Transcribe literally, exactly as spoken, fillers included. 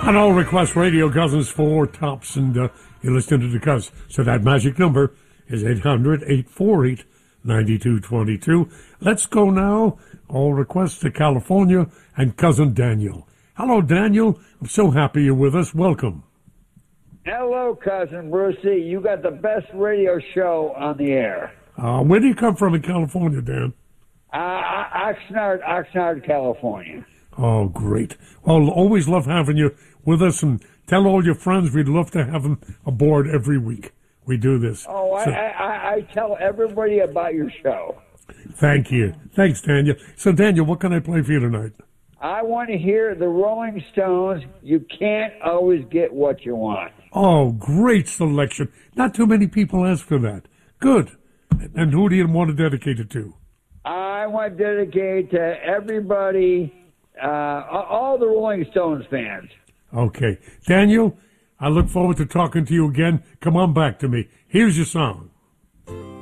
On All Request Radio, Cousins four tops, and uh, you're listening to the Cuz. So that magic number is eight hundred, eight four eight, nine two two two. Let's go now. All Request to California and Cousin Daniel. Hello, Daniel. I'm so happy you're with us. Welcome. Hello, Cousin Brucey. You got the best radio show on the air. Uh, where do you come from in California, Dan? Uh, Oxnard, Oxnard, California. Oh, great. Well, always love having you with us, and tell all your friends we'd love to have them aboard every week. We do this. Oh, so, I, I, I tell everybody about your show. Thank you. Thanks, Daniel. So, Daniel, what can I play for you tonight? I want to hear the Rolling Stones. You can't always get what you want. Oh, great selection. Not too many people ask for that. Good. And who do you want to dedicate it to? I want to dedicate to everybody, uh, all the Rolling Stones fans. Okay. Daniel, I look forward to talking to you again. Come on back to me. Here's your song.